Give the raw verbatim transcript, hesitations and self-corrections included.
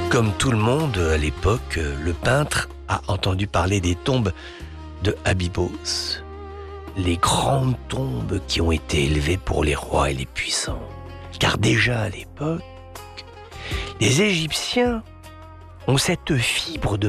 Comme tout le monde à l'époque, le peintre a entendu parler des tombes de Abybos, les grandes tombes qui ont été élevées pour les rois et les puissants. Car déjà à l'époque, les Égyptiens ont cette fibre de